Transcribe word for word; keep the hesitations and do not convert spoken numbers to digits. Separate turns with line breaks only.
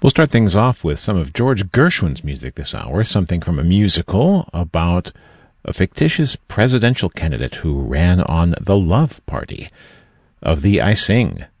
We'll start things off with some of George Gershwin's music this hour, something from a musical about a fictitious presidential candidate who ran on The Love Party. Of the I Sing